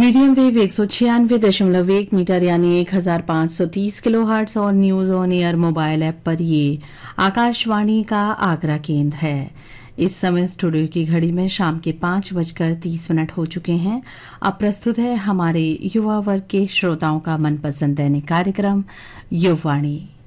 Medium wave 196.1 metre यानी 1530 kilohertz और news on air mobile app पर ये आकाशवाणी का आगरा केंद्र है। इस समय स्टूडियो की घड़ी में शाम के 5:30 हो चुके हैं। अब प्रस्तुत है हमारे युवा वर्ग के श्रोताओं का मनपसंद दैनिक कार्यक्रम युववाणी।